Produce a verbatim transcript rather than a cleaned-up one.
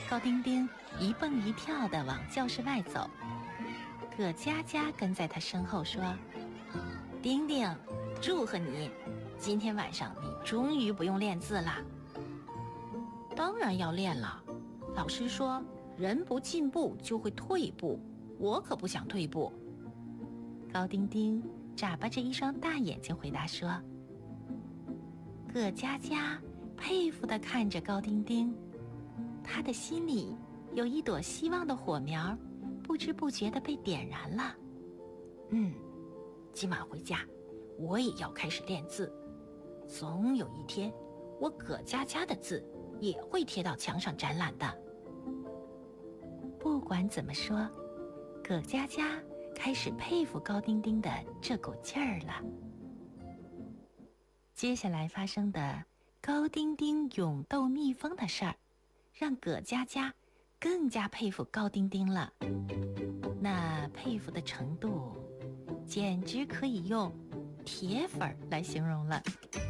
高丁丁一蹦一跳地往教室外走，葛佳佳跟在他身后说：丁丁，祝贺你，今天晚上你终于不用练字了。当然要练了，老师说人不进步就会退步，我可不想退步。高丁丁眨巴着一双大眼睛回答说。葛佳佳佩服地看着高丁丁，他的心里有一朵希望的火苗不知不觉地被点燃了。嗯，今晚回家我也要开始练字，总有一天我葛佳佳的字也会贴到墙上展览的。不管怎么说，葛佳佳开始佩服高丁丁的这股劲儿了。接下来发生的高丁丁勇斗蜜蜂的事儿，让葛佳佳更加佩服高丁丁了。那佩服的程度，简直可以用铁粉来形容了。